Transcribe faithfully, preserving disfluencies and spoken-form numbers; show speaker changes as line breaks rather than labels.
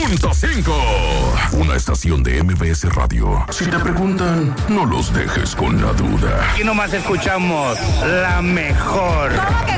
punto cinco. Una estación de M B S Radio. Si te preguntan, no los dejes con la duda.
Aquí nomás escuchamos la mejor.
¿Cómo que